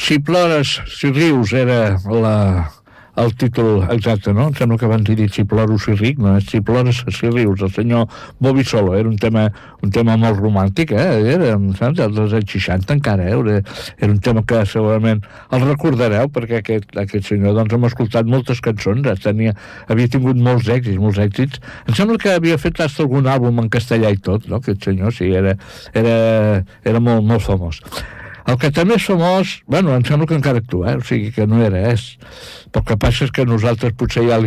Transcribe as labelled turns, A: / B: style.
A: Si plores, si rius, era el títol exacte, no? Em sembla que van dir si ploro, si ric, no? Si plores, si rius, el senyor Bobby Solo. Era un tema molt romàntic, era, saps? Dels anys 60 encara, era un tema que segurament el recordareu, perquè aquest senyor, doncs, hem escoltat moltes cançons, havia tingut molts èxits. Em sembla que havia fet hasta algun àlbum en castellà i tot, no? Aquest senyor, sí, era molt, molt famós. El que també és famós, bueno, em sembla que encara actua, o sigui que no era, però el que passa és que nosaltres potser ja li